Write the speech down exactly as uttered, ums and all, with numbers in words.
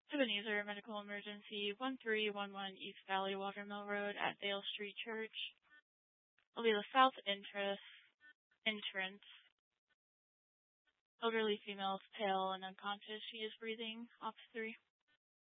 Ebenezer Medical Emergency, one three one one East Valley Watermill Road at Dale Street Church. Will be the south entrance. entrance. Elderly female is pale and unconscious. She is breathing. Ops three.